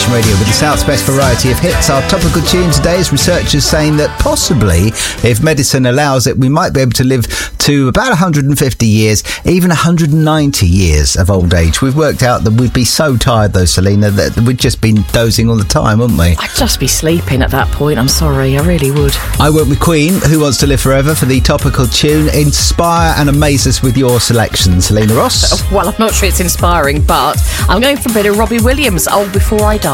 Nation Radio with the South's best variety of hits. Our topical tune today is researchers saying that possibly, if medicine allows it, we might be able to live to about 150 years, even 190 years of old age. We've worked out that we'd be so tired, though, Selena, that we'd just be dozing all the time, wouldn't we? I'd just be sleeping at that point. I'm sorry, I really would. I went with Queen, Who Wants to Live Forever, for the topical tune. Inspire and amaze us with your selection, Selena Ross. Well, I'm not sure it's inspiring, but I'm going for a bit of Robbie Williams, Old Before I Die.